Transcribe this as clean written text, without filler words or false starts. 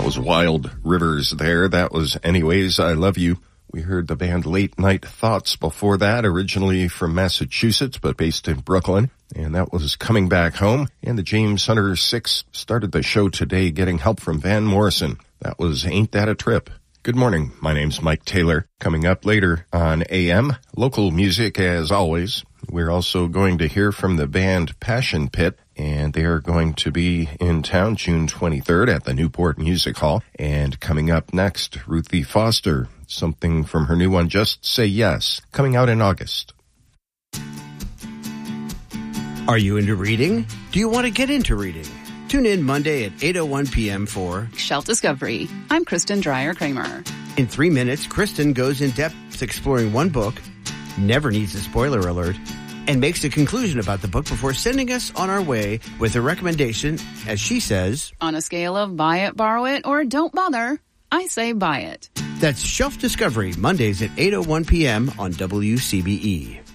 was Wild Rivers there. That was Anyways, I Love You. We heard the band Late Night Thoughts before that, originally from Massachusetts, but based in Brooklyn. And that was Coming Back Home. And the James Hunter Six started the show today getting help from Van Morrison. That was Ain't That a Trip. Good morning. My name's Mike Taylor. Coming up later on AM, local music as always. We're also going to hear from the band Passion Pit, and they are going to be in town June 23rd at the Newport Music Hall. And coming up next, Ruthie Foster, something from her new one, Just Say Yes, coming out in August. Are you into reading? Do you want to get into reading? Tune in Monday at 8:01 p.m. for Shelf Discovery. I'm Kristen Dreyer-Kramer. In 3 minutes, Kristen goes in depth exploring one book, never needs a spoiler alert, and makes a conclusion about the book before sending us on our way with a recommendation, as she says, on a scale of buy it, borrow it, or don't bother, I say buy it. That's Shelf Discovery, Mondays at 8:01 p.m. on WCBE.